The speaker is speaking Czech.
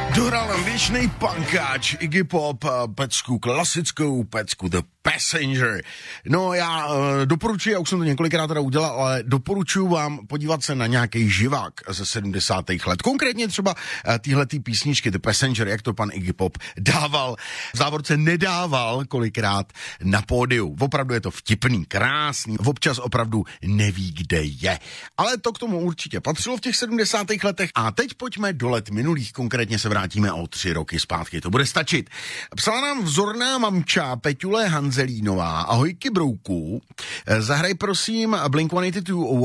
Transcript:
Dohrál věčnej punkáč Iggy Pop, pecku, klasickou pecku The Passenger. No já doporučuji, já už jsem to několikrát teda udělal, ale doporučuji vám podívat se na nějaký živák ze 70. let. Konkrétně třeba týhletý písničky The Passenger, jak to pan Iggy Pop dával, v závorce nedával kolikrát na pódiu. Opravdu je to vtipný, krásný, občas opravdu neví, kde je. Ale to k tomu určitě patřilo v těch 70. letech. A teď pojďme do let minulých, konkrétně se vrátíme o 3 roky zpátky, to bude stačit. Psala nám vzorná mamča Peťule Hanzelínová. Ahoj Kybrouku, zahraj prosím Blink-182